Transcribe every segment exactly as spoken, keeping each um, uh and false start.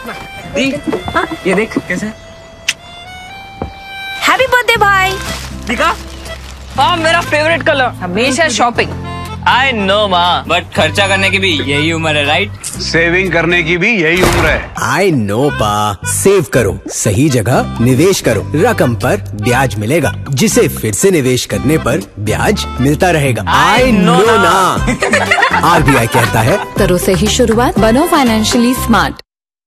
दी, हाँ? ये देख कैसे। हैप्पी बर्थडे भाई। दिखा, हाँ मेरा फेवरेट कलर। हमेशा शॉपिंग। आई नो माँ, बट खर्चा करने की भी यही उम्र है, राइट? सेविंग करने की भी यही उम्र है। आई नो पा, सेव करो, सही जगह निवेश करो, रकम पर ब्याज मिलेगा, जिसे फिर से निवेश करने पर ब्याज मिलता रहेगा। आई नो ना। आरबीआई कहता है, करो सही शुरुआत, बनो फाइनेंशियली स्मार्ट।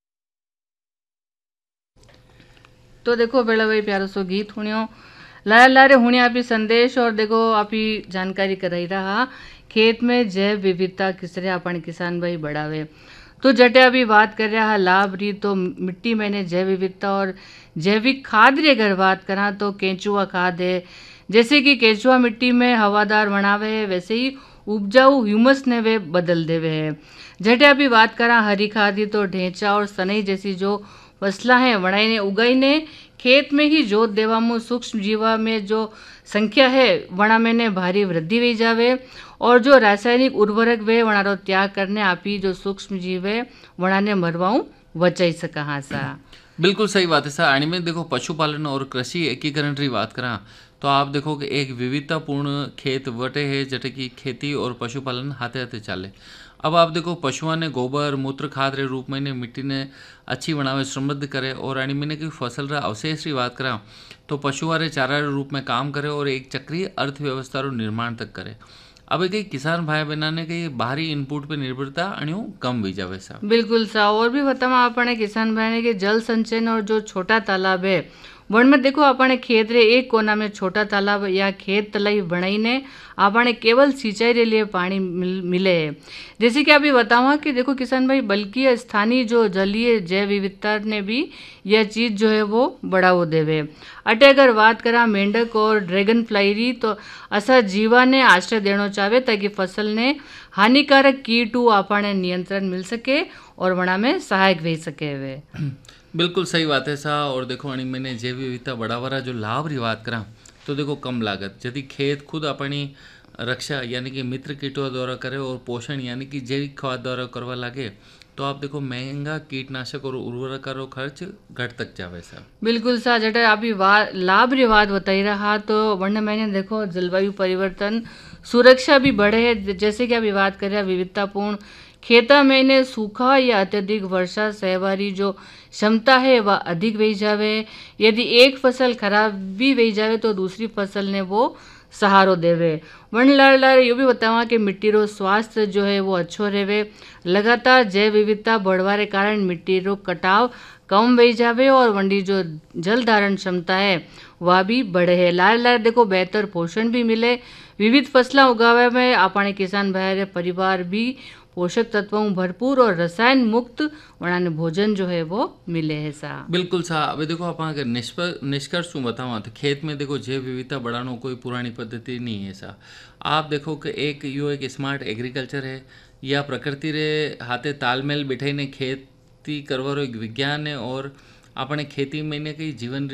तो देखो बेड़ा भाई प्यारो सो गीत हुणियो लाया लारे हुणी आपी संदेश और देखो आपी जानकारी कराई रहा खेत में जैव विविधता किस तरह अपन किसान भाई बढ़ावे। तो जटे अभी बात कर रहा है लाभ री, तो मिट्टी में जैव विविधता और जैविक खाद री अगर बात करा तो केंचुआ खाद है। जैसे कि केंचुआ मिट्टी में हवादार बनावे है, वैसे ही उपजाऊ ह्यूमस ने वे बदल देवे है। जटे अभी बात करा हरी खाद री, तो ढेंचा और सनई जैसी जो फसला है वणाई ने उगाई ने खेत में ही जोत देवा में सूक्ष्म जीवा में जो संख्या है वणा में ने भारी वृद्धि हुई जावे और जो रासायनिक उर्वरक वे वणारो त्याग करने आपी जो सूक्ष्म जीव है वणा ने मरवाऊं बचाई सका। हाँ सा बिल्कुल सही बात है सर। आणि में देखो पशुपालन और कृषि एकीकरण की बात करा तो आप देखो कि एक विविधतापूर्ण खेत वटे है जटे की खेती और पशुपालन हाथे हाथे चाले। अब आप देखो पशुओं ने गोबर मूत्र खाद रे रूप में ने मिट्टी ने अच्छी बनावे समृद्ध करे और अणी में की फसल रा अवशेष की बात करा तो पशुआ रे चारा रे रूप में काम करे और एक चक्रीय अर्थव्यवस्था रो निर्माण तक करे। अब कई किसान भाई बहना ने कई बाहरी इनपुट पे निर्भरता अणियों कम भी जावे सा। बिल्कुल सा। और भी बतावा अपने किसान भाई ने के जल संचयन और जो छोटा तालाब है वन में देखो अपने खेत रे एक कोना में छोटा तालाब या खेत तलाई बनाई ने अपने केवल सिंचाई के लिए पानी मिल, मिले है। जैसे कि अभी बतावा कि देखो किसान भाई बल्कि स्थानीय जो जलीय जैव विविधता ने भी यह चीज जो है वो बढ़ावो देवे। अटे अगर बात करा मेंढक और ड्रैगन फ्लाई री, तो असा जीवा ने आश्रय देना चाहे ताकि फसल ने हानिकारक कीटू अपने नियंत्रण मिल सके और वणा में सहायक रह सके वे। बिल्कुल सही बात है सा। और देखो अणी मैंने जैव विविधता बढ़ावा जो लाभ की बात करा तो देखो कम लागत यदि खेत खुद अपनी रक्षा यानी कि मित्र कीटों द्वारा करे और पोषण यानी कि जैविक खाद द्वारा करवा लगे तो आप देखो महंगा कीटनाशक और उर्वरक का खर्च घट तक जावे सा। बिल्कुल सा। जटे अभी लाभ री बात बताई रहा तो वर्ण मैंने देखो जलवायु परिवर्तन सुरक्षा भी बढ़े है। जैसे कि अभी बात करें विविधतापूर्ण खेता में ने सूखा या अत्यधिक वर्षा सहवारी जो क्षमता है वह अधिक वही जावे। यदि एक फसल खराब भी वही जावे तो दूसरी फसल ने वो सहारो देवे। वर्ण लार लार ये भी बतावा कि मिट्टी रो स्वास्थ्य जो है वो अच्छो रहे। लगातार जैव विविधता बढ़वा रे कारण मिट्टी रो कटाव कम वही जावे और वंडी जो जल धारण क्षमता है वह भी बढ़े है। लार लार देखो बेहतर पोषण भी मिले। विविध फसला उगावे में अपने किसान भाई परिवार भी पोषक तत्वों भरपूर और रसायन मुक्त वणाने भोजन जो है वो मिले है सा। बिल्कुल सा। अभी देखो अपन अगर निष्कर्ष बतावा तो खेत में देखो जैव विविधता बढ़ाना कोई पुरानी पद्धति नहीं है सा। आप देखो कि एक यो एक स्मार्ट एग्रीकल्चर है या प्रकृति रे हाथे तालमेल बिठाई ने खेती करवारो एक विज्ञान है और अपने खेती में ने कई जीवन